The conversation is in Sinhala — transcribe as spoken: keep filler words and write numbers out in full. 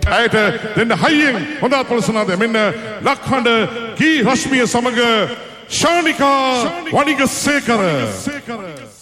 ඇයට දෙන්න හයියෙන් හොඳ අත්පොලසනාද මෙන්න ලක්හඬ ගී රශ්මිය සමග ශානිකා වනිගසේකර